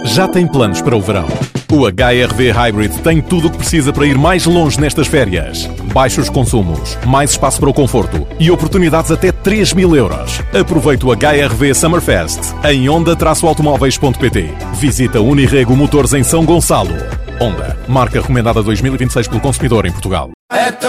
já tem planos para o verão. O HR-V Hybrid tem tudo o que precisa para ir mais longe nestas férias. Baixos consumos, mais espaço para o conforto e oportunidades até 3.000 euros. Aproveite o HR-V Summerfest em Honda-automóveis.pt. Visita Unirrego Motores em São Gonçalo. Honda, marca recomendada 2026 pelo consumidor em Portugal.